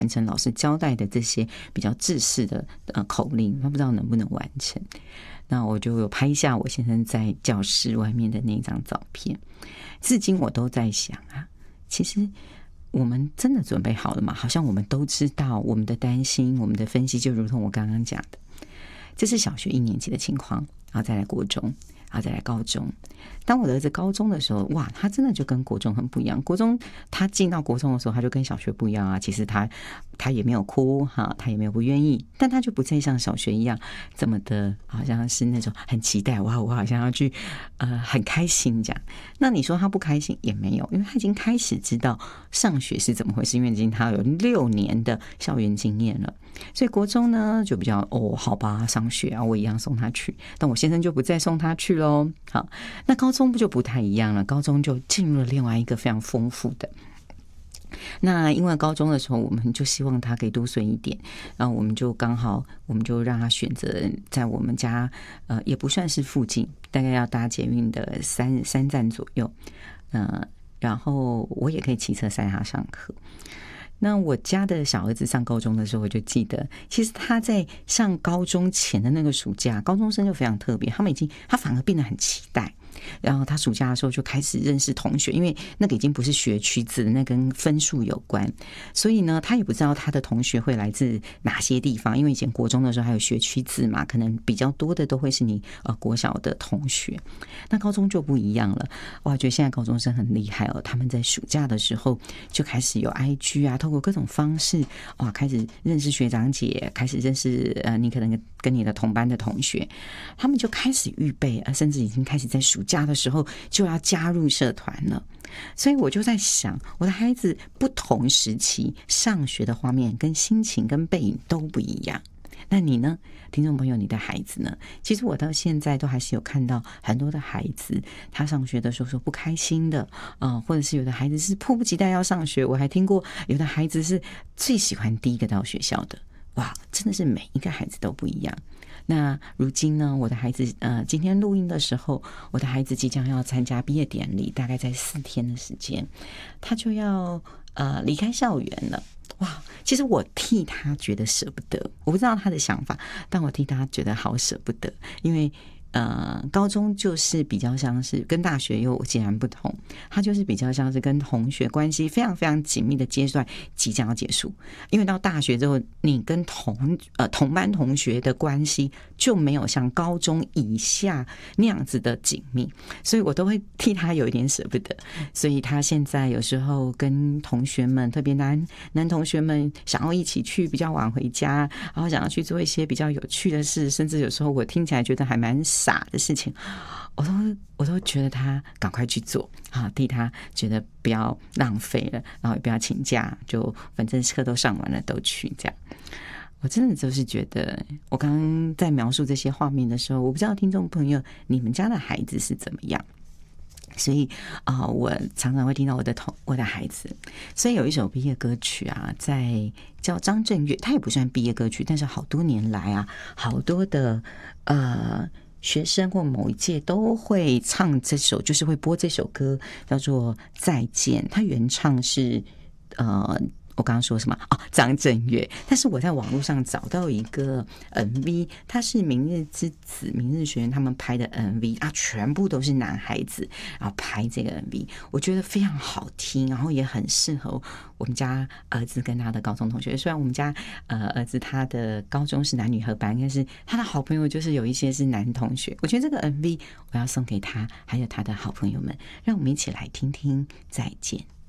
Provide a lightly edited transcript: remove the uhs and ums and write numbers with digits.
完成老师交代的这些比较制式的口令，他不知道能不能完成。那我就有拍下我先生在教室外面的那张照片。至今我都在想啊，其实我们真的准备好了吗？好像我们都知道我们的担心，我们的分析，就如同我刚刚讲的，这是小学1年级的情况，然后再来国中，然后再来高中。当我的儿子高中的时候，哇，他真的就跟国中很不一样。国中他进到国中的时候，他就跟小学不一样啊。其实他也没有哭哈，他也没有不愿意，但他就不再像小学一样这么的，好像是那种很期待哇，我好像要去很开心这样。那你说他不开心也没有，因为他已经开始知道上学是怎么回事，因为已经他有6年的校园经验了。所以国中呢就比较好吧，上学啊，我一样送他去，但我先生就不再送他去咯。好，那高中不就不太一样了，高中就进入了另外一个非常丰富的。那因为高中的时候我们就希望他可以多睡一点，然后我们就让他选择在我们家也不算是附近，大概要搭捷运的三站左右，然后我也可以骑车载他上课。那我家的小儿子上高中的时候，我就记得，其实他在上高中前的那个暑假，高中生就非常特别，他反而变得很期待。然后他暑假的时候就开始认识同学，因为那个已经不是学区制，那跟分数有关，所以呢，他也不知道他的同学会来自哪些地方，因为以前国中的时候还有学区制嘛，可能比较多的都会是你国小的同学。那高中就不一样了，哇，觉得现在高中生很厉害哦，他们在暑假的时候就开始有 IG 啊，透过各种方式哇，开始认识学长姐，开始认识你可能跟你的同班的同学，他们就开始预备，甚至已经开始在暑假的时候就要加入社团了。所以我就在想，我的孩子不同时期上学的画面跟心情跟背影都不一样。那你呢，听众朋友，你的孩子呢？其实我到现在都还是有看到很多的孩子，他上学的时候说不开心的或者是有的孩子是迫不及待要上学。我还听过有的孩子是最喜欢第一个到学校的。哇，真的是每一个孩子都不一样。那如今呢，我的孩子今天录音的时候，我的孩子即将要参加毕业典礼，大概在4天的时间，他就要离开校园了。哇，其实我替他觉得舍不得，我不知道他的想法，但我替他觉得好舍不得，因为高中就是比较像是跟大学又截然不同，它就是比较像是跟同学关系非常非常紧密的阶段即将要结束。因为到大学之后，你跟同班同学的关系就没有像高中以下那样子的紧密，所以我都会替他有一点舍不得。所以他现在有时候跟同学们，特别男同学们想要一起去比较晚回家，然后想要去做一些比较有趣的事，甚至有时候我听起来觉得还蛮傻的事情，我都觉得他赶快去做替他觉得不要浪费了，然后也不要请假，就反正课都上完了都去这样。我真的就是觉得，我刚刚在描述这些画面的时候，我不知道听众朋友你们家的孩子是怎么样。所以我常常会听到我的孩子，所以有一首毕业歌曲啊，叫张震岳，他也不算毕业歌曲，但是好多年来啊，好多的学生或某一届都会唱这首，就是会播这首歌，叫做《再见》。他原唱是我刚刚说什么张震岳，但是我在网络上找到一个 MV， 它是明日之子明日学院他们拍的 MV 全部都是男孩子然后拍这个 MV， 我觉得非常好听，然后也很适合我们家儿子跟他的高中同学。虽然我们家儿子他的高中是男女合班，但是他的好朋友就是有一些是男同学。我觉得这个 MV 我要送给他还有他的好朋友们，让我们一起来听听再见。